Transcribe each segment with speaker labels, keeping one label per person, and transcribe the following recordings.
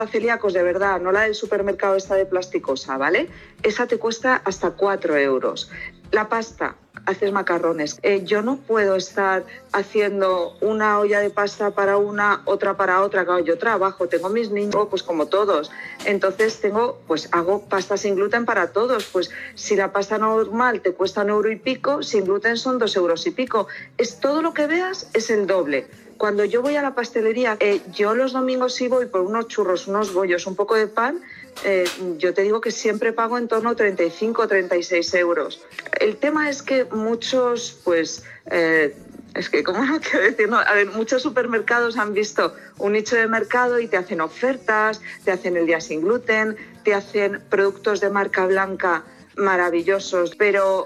Speaker 1: celíacos de verdad, no la del supermercado esta de plasticosa, ¿vale? Esa te cuesta hasta 4 euros. La pasta, haces macarrones. Yo no puedo estar haciendo una olla de pasta para una, otra para otra. Claro, yo trabajo, tengo mis niños, pues como todos. Entonces hago pasta sin gluten para todos. Pues si la pasta normal te cuesta 1 euro y pico, sin gluten son 2 euros y pico. Es todo lo que veas es el doble. Cuando yo voy a la pastelería, yo los domingos sí voy por unos churros, unos bollos, un poco de pan, yo te digo que siempre pago en torno a 35 o 36 euros. El tema es que muchos, ¿cómo no quiero decir? No, a ver, muchos supermercados han visto un nicho de mercado y te hacen ofertas, te hacen el día sin gluten, te hacen productos de marca blanca maravillosos, pero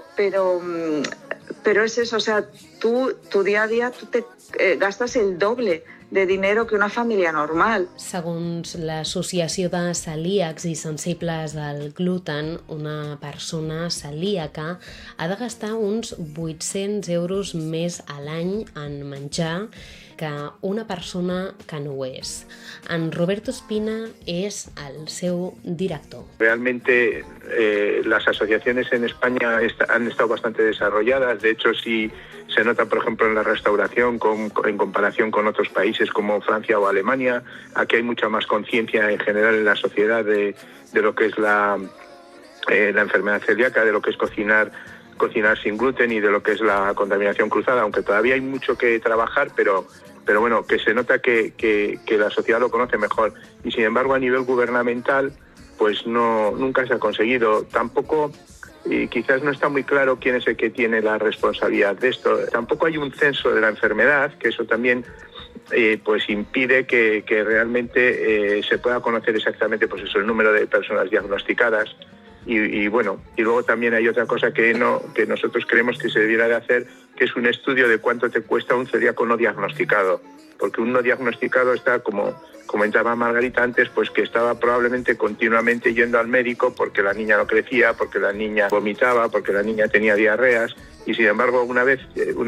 Speaker 1: es eso, o sea, tu día a día tú te gastas el doble de dinero que una família normal.
Speaker 2: Segons l'Associació de Celíacs i Sensibles al Gluten, una persona celíaca ha de gastar uns 800 euros més a l'any en menjar que una persona que no ho és. En Roberto Espina és el seu director.
Speaker 3: Realmente las asociaciones en España han estado bastante desarrolladas. De hecho, sí se nota, por ejemplo, en la restauración en comparación con otros países como Francia o Alemania. Aquí hay mucha más conciencia en general en la sociedad de lo que es la enfermedad celíaca, de lo que es cocinar sin gluten y de lo que es la contaminación cruzada, aunque todavía hay mucho que trabajar, pero bueno, que se nota que la sociedad lo conoce mejor. Y sin embargo, a nivel gubernamental, pues nunca se ha conseguido. Tampoco, y quizás no está muy claro quién es el que tiene la responsabilidad de esto. Tampoco hay un censo de la enfermedad, que eso también pues impide que realmente se pueda conocer exactamente pues eso, el número de personas diagnosticadas. Y bueno, y luego también hay otra cosa que nosotros creemos que se debiera de hacer, que es un estudio de cuánto te cuesta un celíaco no diagnosticado. Porque un no diagnosticado está, como comentaba Margarita antes, pues que estaba probablemente continuamente yendo al médico porque la niña no crecía, porque la niña vomitaba, porque la niña tenía diarreas. Y sin embargo, una vez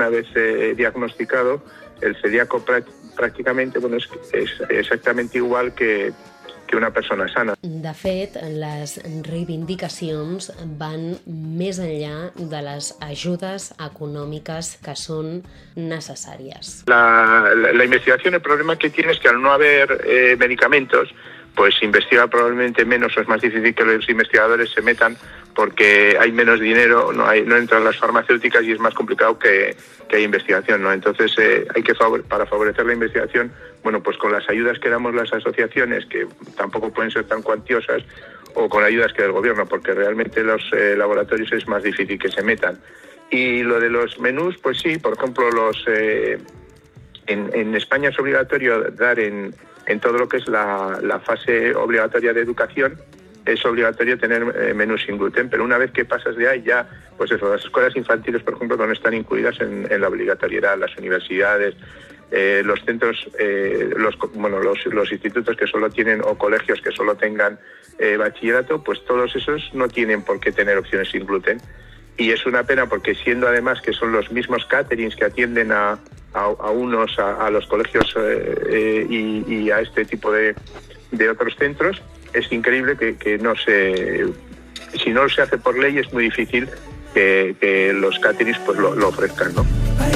Speaker 3: diagnosticado, el celíaco prácticamente es exactamente igual que una persona sana.
Speaker 2: De fet, les reivindicacions van més enllà de les ajudes econòmiques que són necessàries.
Speaker 3: La investigación, el problema que tiene es que al no haber medicamentos, pues se investiga probablemente menos, o es más difícil que los investigadores se metan porque hay menos dinero, no entran las farmacéuticas y es más complicado que haya investigación, ¿no? Entonces hay que para favorecer la investigación, bueno, pues con las ayudas que damos las asociaciones, que tampoco pueden ser tan cuantiosas, o con ayudas que del gobierno, porque realmente los laboratorios es más difícil que se metan. Y lo de los menús, pues sí, por ejemplo, en España es obligatorio dar en todo lo que es la fase obligatoria de educación, es obligatorio tener menús sin gluten, pero una vez que pasas de ahí ya, pues eso, las escuelas infantiles, por ejemplo, no están incluidas en la obligatoriedad, las universidades, los centros, los institutos que solo tienen, o colegios que solo tengan bachillerato, pues todos esos no tienen por qué tener opciones sin gluten. Y es una pena porque siendo además que son los mismos caterings que atienden a los colegios y a este tipo de otros centros, es increíble que si no se hace por ley es muy difícil que los caterings pues lo ofrezcan, ¿no?